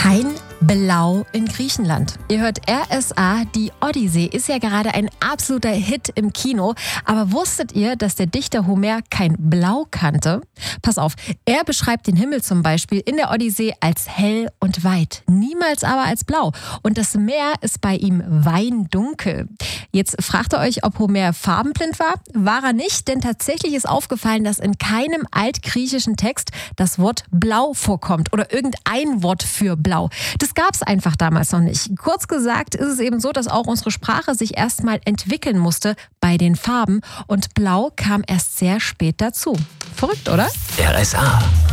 Kein Blau in Griechenland. Ihr hört RSA, die Odyssee ist ja gerade ein absoluter Hit im Kino. Aber wusstet ihr, dass der Dichter Homer kein Blau kannte? Pass auf, er beschreibt den Himmel zum Beispiel in der Odyssee als hell und weit, niemals aber als blau. Und das Meer ist bei ihm weindunkel. Jetzt fragt ihr euch, ob Homer farbenblind war? War er nicht, denn tatsächlich ist aufgefallen, dass in keinem altgriechischen Text das Wort blau vorkommt oder irgendein Wort für blau. Das gab es einfach damals noch nicht. Kurz gesagt ist es eben so, dass auch unsere Sprache sich erstmal entwickeln musste bei den Farben und blau kam erst sehr spät dazu. Verrückt, oder? RSA.